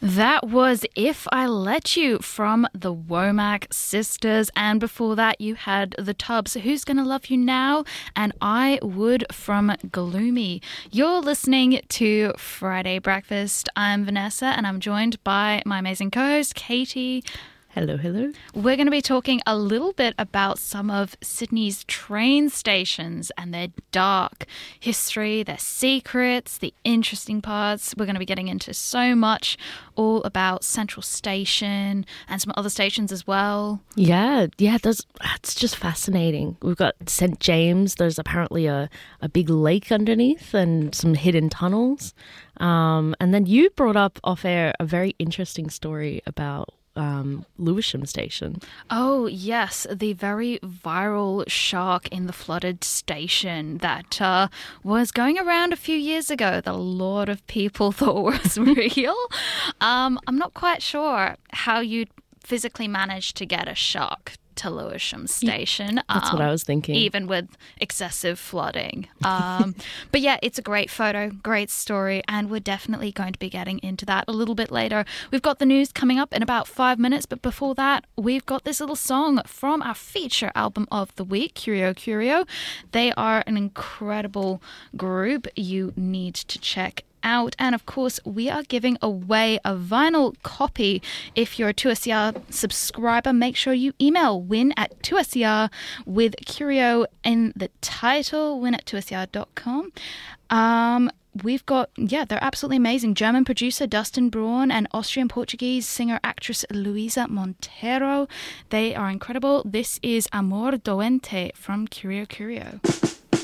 That was If I Let You from the Womack Sisters. And before that, you had the Tubs, Who's Gonna Love You Now? And I Would from Gloomy. You're listening to Friday Breakfast. I'm Vanessa, and I'm joined by my amazing co-host, Katie. Hello, hello. We're going to be talking a little bit about some of Sydney's train stations and their dark history, their secrets, the interesting parts. We're going to be getting into so much all about Central Station and some other stations as well. Yeah, it's just fascinating. We've got St. James. There's apparently a big lake underneath and some hidden tunnels. And then you brought up off air a very interesting story about Lewisham Station. Oh, yes, the very viral shark in the flooded station that was going around a few years ago that a lot of people thought was real. I'm not quite sure how you'd physically manage to get a shark to Lewisham Station. That's what I was thinking. Even with excessive flooding. But yeah, it's a great photo, great story, and we're definitely going to be getting into that a little bit later. We've got the news coming up in about 5 minutes, but before that, we've got this little song from our feature album of the week, Curio Curio. They are an incredible group you need to check out. And of course, we are giving away a vinyl copy. If you're a 2SER subscriber, make sure you email win@2SER with Curio in the title, win@2SER.com. We've got, they're absolutely amazing. German producer Dustin Braun and Austrian-Portuguese singer-actress Luisa Montero. They are incredible. This is Amor Doente from Curio Curio.